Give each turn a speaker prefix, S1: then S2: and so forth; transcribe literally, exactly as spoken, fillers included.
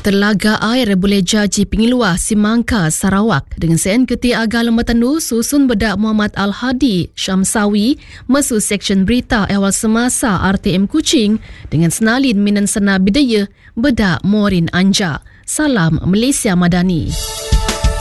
S1: Telaga air boleh jaji pengilua Simangka, Sarawak. Dengan sen Keti Agah Lembatan Du susun bedak Muhammad Al-Hadi Syamsawi mesu Seksyen Berita Ehwal Semasa R T M Kuching dengan senalin Minan Sena Bidaya bedak Morin Anja. Salam Malaysia Madani.